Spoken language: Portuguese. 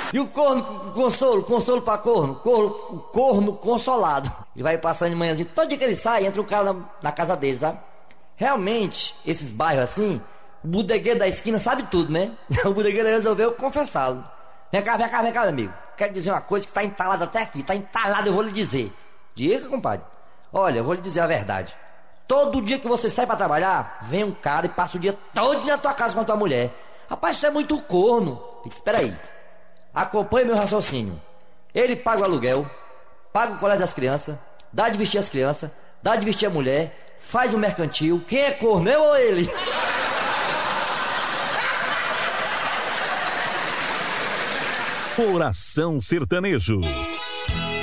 E o corno, consolo pra corno consolado. Ele vai passando de manhãzinho, todo dia que ele sai, entra o cara na casa dele, sabe? Realmente, esses bairros assim, o bodegueiro da esquina sabe tudo, né? O bodegueiro resolveu confessá-lo. Vem cá, meu amigo. Quero dizer uma coisa que tá entalada até aqui, tá entalada, eu vou lhe dizer. Diga, compadre. Olha, eu vou lhe dizer a verdade. Todo dia que você sai pra trabalhar, vem um cara e passa o dia todo na tua casa com a tua mulher. Rapaz, isso é muito corno. Espera aí. Acompanhe meu raciocínio. Ele paga o aluguel, paga o colégio das crianças, dá de vestir as crianças, dá de vestir a mulher, faz o mercantil. Quem é corno, eu ou ele? Oração Sertanejo.